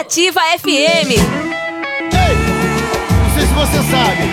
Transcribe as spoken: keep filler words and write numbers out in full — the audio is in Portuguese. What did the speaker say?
Ativa F M. Ei, não sei se você sabe,